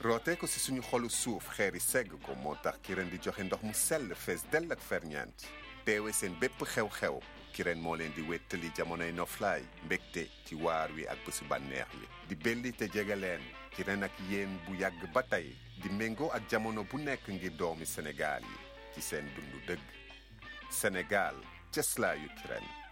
rootee ko si suñu xolu suuf xeeri segg ko moo tax Kirène di joxe ndox mu sell fees dell ak ferñeent teewe seen bépp xew-xew Kirène moo leen di wéttali jamonoy noflaay mbégte ci waar wi ak bésu bànneex yi di belli te jege leen Kirène ak yéen bu yàgg ba tey di méngoo ak jamono bu nekk ngir doomi Sénégal yi ci seen dundu dëgg Sénégal cëslaayu Kirène